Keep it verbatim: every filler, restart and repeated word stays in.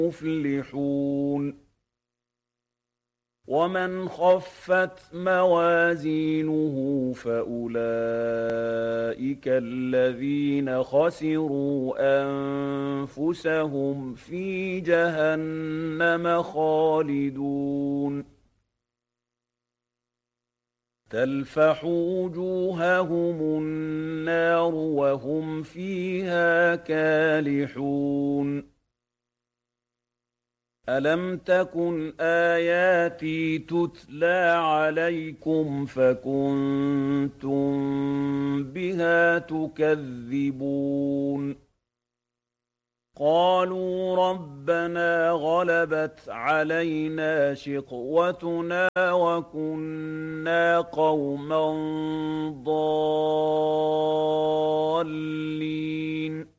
مفلحون ومن خفت موازينه فأولئك الذين خسروا أنفسهم في جهنم خالدون تلفح وجوههم النار وهم فيها كالحون ألم تكن آياتي تتلى عليكم فكنتم بها تكذبون قالوا ربنا غلبت علينا شقوتنا وكنا قوما ضالين